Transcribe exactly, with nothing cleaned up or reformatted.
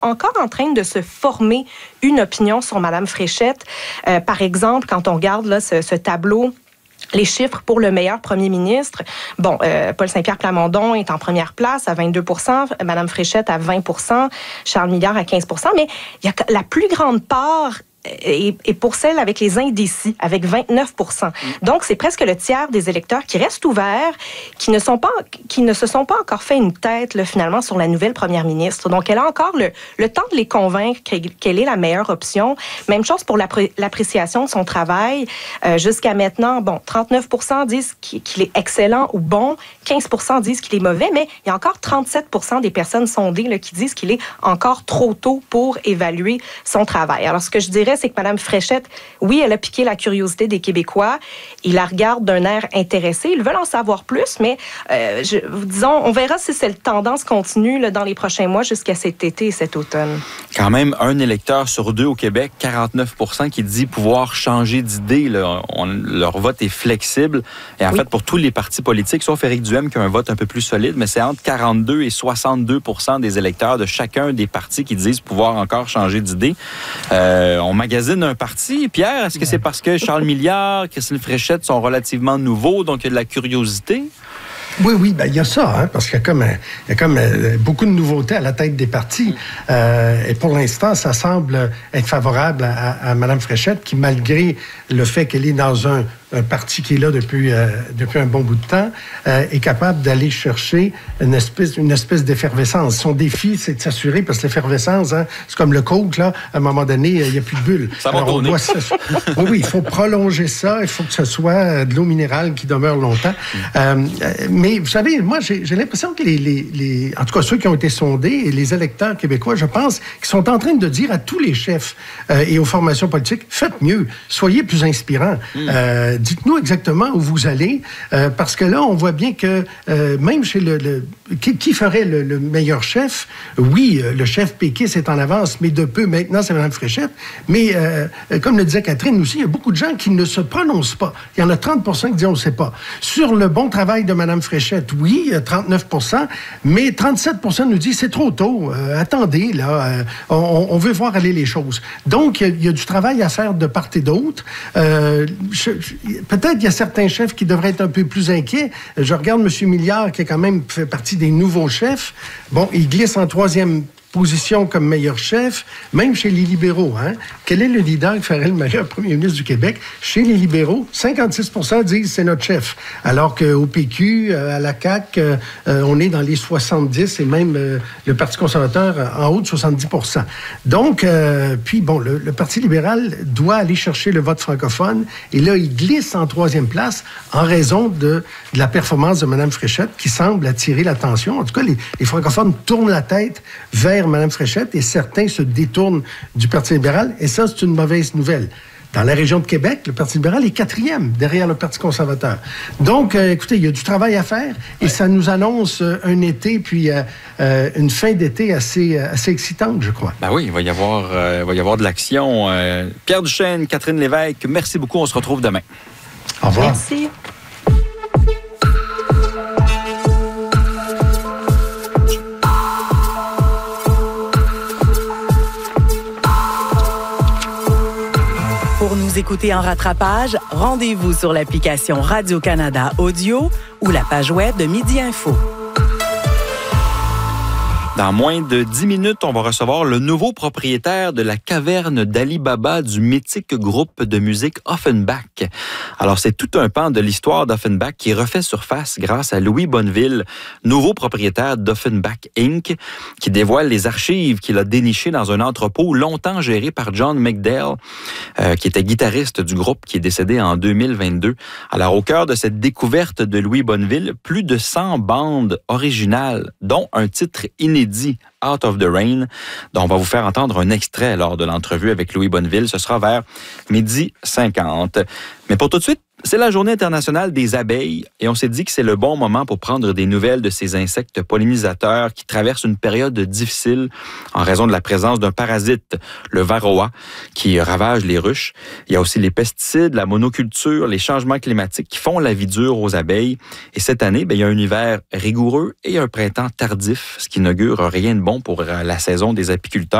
encore en train de se former une opinion sur Mme Fréchette. Euh, par exemple, quand on regarde là, ce, ce tableau, les chiffres pour le meilleur premier ministre, bon, euh, Paul Saint-Pierre Plamondon est en première place à vingt-deux pour cent, Mme Fréchette à vingt pour cent, Charles Milliard à quinze pour cent, mais il y a la plus grande part et, et pour celle avec les indécis, avec vingt-neuf pour cent. Donc, c'est presque le tiers des électeurs qui restent ouverts, qui ne, sont pas, qui ne se sont pas encore fait une tête, là, finalement, sur la nouvelle première ministre. Donc, elle a encore le, le temps de les convaincre qu'elle est la meilleure option. Même chose pour l'appré- l'appréciation de son travail. Euh, jusqu'à maintenant, bon, trente-neuf pour cent disent qu'il est excellent ou bon, quinze pour cent disent qu'il est mauvais, mais il y a encore trente-sept pour cent des personnes sondées là, qui disent qu'il est encore trop tôt pour évaluer son travail. Alors, ce que je dirais, c'est que Mme Fréchette, oui, elle a piqué la curiosité des Québécois. Ils la regardent d'un air intéressé. Ils veulent en savoir plus, mais euh, je, disons, on verra si cette tendance continue là, dans les prochains mois jusqu'à cet été et cet automne. Quand même, un électeur sur deux au Québec, quarante-neuf pour cent qui dit pouvoir changer d'idée. Là. On, leur vote est flexible. Et en oui. fait, pour tous les partis politiques, sauf Éric Duhem qui a un vote un peu plus solide, mais c'est entre quarante-deux et soixante-deux pour cent des électeurs de chacun des partis qui disent pouvoir encore changer d'idée. Euh, on magasine un parti. Pierre, est-ce que c'est parce que Charles Milliard, Christine Fréchette sont relativement nouveaux, donc il y a de la curiosité? Oui, oui, ben il y a ça, hein, parce qu'il y a comme, il y a comme euh, beaucoup de nouveautés à la tête des partis. Euh, et pour l'instant, ça semble être favorable à, à Mme Fréchette, qui, malgré le fait qu'elle est dans un, un parti qui est là depuis, euh, depuis un bon bout de temps, euh, est capable d'aller chercher une espèce, une espèce d'effervescence. Son défi, c'est de s'assurer, parce que l'effervescence, hein, c'est comme le coke, là, à un moment donné, il n'y a plus de bulles. Ça va tourner. Oui, oui, il faut prolonger ça, il faut que ce soit de l'eau minérale qui demeure longtemps. Mm. Euh, mais vous savez, moi, j'ai, j'ai l'impression que les, les, les... En tout cas, ceux qui ont été sondés et les électeurs québécois, je pense, qui sont en train de dire à tous les chefs euh, et aux formations politiques, faites mieux, soyez plus inspirants. Mm. Euh, dites-nous exactement où vous allez, euh, parce que là, on voit bien que euh, même chez le... le qui, qui ferait le, le meilleur chef? Oui, le chef péquiste est en avance, mais de peu. Maintenant, c'est Mme Fréchette. Mais euh, comme le disait Catherine aussi, il y a beaucoup de gens qui ne se prononcent pas. Il y en a trente pour cent qui disent on ne sait pas. Sur le bon travail de Mme Fréchette, oui, trente-neuf pour cent, mais trente-sept pour cent nous disent c'est trop tôt. Euh, attendez, là, euh, on, on veut voir aller les choses. Donc, il y, y a du travail à faire de part et d'autre. Euh, je, je, peut-être qu'il y a certains chefs qui devraient être un peu plus inquiets. Je regarde M. Milliard, qui a quand même fait partie des nouveaux chefs. Bon, il glisse en troisième position comme meilleur chef, même chez les libéraux. Hein? Quel est le leader qui ferait le meilleur premier ministre du Québec? Chez les libéraux, cinquante-six pour cent disent c'est notre chef. Alors qu'au P Q, à la C A Q, euh, on est dans les soixante-dix et même euh, le Parti conservateur en haut de soixante-dix pour cent. Donc, euh, puis bon, le, le Parti libéral doit aller chercher le vote francophone et là, il glisse en troisième place en raison de, de la performance de Mme Fréchette qui semble attirer l'attention. En tout cas, les, les francophones tournent la tête vers Mme Fréchette et certains se détournent du Parti libéral et ça, c'est une mauvaise nouvelle. Dans la région de Québec, le Parti libéral est quatrième derrière le Parti conservateur. Donc, euh, écoutez, il y a du travail à faire et ça nous annonce euh, un été puis euh, euh, une fin d'été assez, euh, assez excitante, je crois. Ben oui, il va y avoir, euh, il va y avoir de l'action. Euh, Pierre Duchesne, Catherine Lévesque, merci beaucoup. On se retrouve demain. Au revoir. Merci. Pour nous écouter en rattrapage, rendez-vous sur l'application Radio-Canada Audio ou la page web de Midi Info. Dans moins de dix minutes, on va recevoir le nouveau propriétaire de la caverne d'Ali Baba du mythique groupe de musique Offenbach. Alors, c'est tout un pan de l'histoire d'Offenbach qui refait surface grâce à Louis Bonneville, nouveau propriétaire d'Offenbach Incorporated, qui dévoile les archives qu'il a dénichées dans un entrepôt longtemps géré par John McDell, euh, qui était guitariste du groupe, qui est décédé en deux mille vingt-deux. Alors, au cœur de cette découverte de Louis Bonneville, plus de cent bandes originales, dont un titre inédit, Out of the Rain, dont on va vous faire entendre un extrait lors de l'entrevue avec Louis Bonneville. Ce sera vers midi cinquante. Mais pour tout de suite, C'est la Journée internationale des abeilles et on s'est dit que c'est le bon moment pour prendre des nouvelles de ces insectes pollinisateurs qui traversent une période difficile en raison de la présence d'un parasite, le varroa, qui ravage les ruches. Il y a aussi les pesticides, la monoculture, les changements climatiques qui font la vie dure aux abeilles. Et cette année, bien, il y a un hiver rigoureux et un printemps tardif, ce qui n'augure rien de bon pour la saison des apiculteurs.